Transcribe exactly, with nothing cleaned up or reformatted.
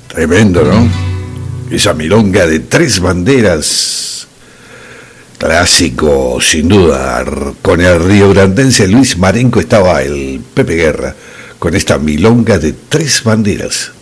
Tremendo, ¿no? Esa milonga de tres banderas, clásico sin duda. Con el riograndense Luis Marenco estaba el Pepe Guerra con esta milonga de tres banderas.